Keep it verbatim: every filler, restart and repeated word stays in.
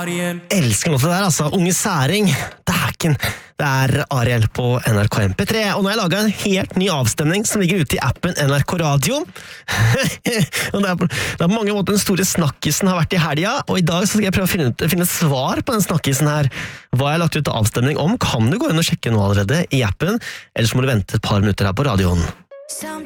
Ariel. Elsker låta der, altså. Unge Særing. Dæken. Det er Ariel på N R K M P tre. Og nå har jeg laget en helt ny avstemning som ligger ute i appen N R K Radio. Og det er, på, det er på mange måter den store snakkisen har vært i helga, og i dag så skal jeg prøve å finne, ut, finne svar på den snakkisen her. Hva jeg har lagt ut avstemning om, kan du gå inn og sjekke nå allerede i appen, ellers må du vente et par minutter her på radioen.